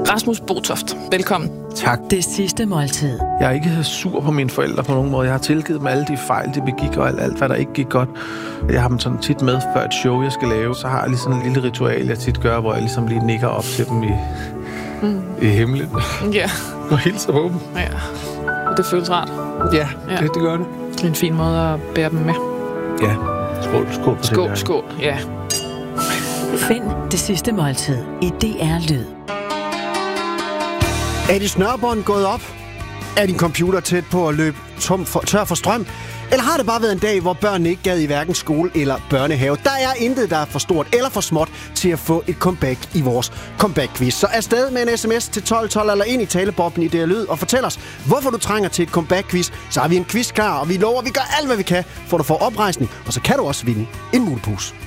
Rasmus Botoft, velkommen. Tak. Det sidste måltid. Jeg er ikke sur på mine forældre på nogen måde. Jeg har tilgivet dem alle de fejl, de begik, og alt hvad der ikke gik godt. Jeg har dem sådan tit med før et show, jeg skal lave. Så har jeg lige sådan en lille ritual, jeg tit gør, hvor jeg ligesom lige nikker op til dem i himlen. Ja. Og hilser på dem. Ja. Og det føles rart. Ja, det gør det. Det er en fin måde at bære dem med. Ja. Skål. Skål, ja. Find det sidste måltid i DR Lyd. Er dit snørebånd gået op? Er din computer tæt på at løbe tør for strøm? Eller har det bare været en dag, hvor børnene ikke gad i hverken skole eller børnehave? Der er intet, der er for stort eller for småt til at få et comeback i vores comeback-quiz. Så afsted med en sms til 1212 eller ind i talebobben i DR Lyd og fortæl os, hvorfor du trænger til et comeback-quiz. Så har vi en quiz klar, og vi lover, at vi gør alt, hvad vi kan, for at du får oprejsning. Og så kan du også vinde en mulepose.